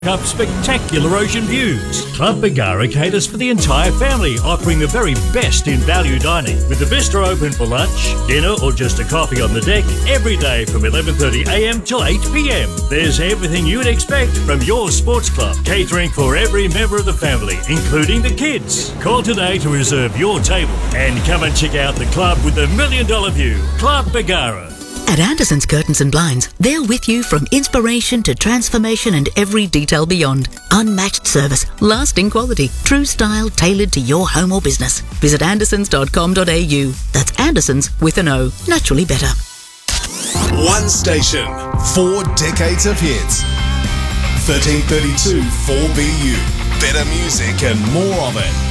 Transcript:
Up spectacular ocean views. Club Bargara caters for the entire family, offering the very best in value dining. With the bistro open for lunch, dinner or just a coffee on the deck every day from 11:30am till 8pm. There's everything you'd expect from your sports club, catering for every member of the family, including the kids. Call today to reserve your table and come and check out the club with the $1 million view. Club Bargara. At Anderson's Curtains and Blinds, they're with you from inspiration to transformation and every detail beyond. Unmatched service, lasting quality, true style tailored to your home or business. Visit andersons.com.au. That's Andersons with an O. Naturally better. One station, 4 decades of hits. 1332 4BU. Better music and more of it.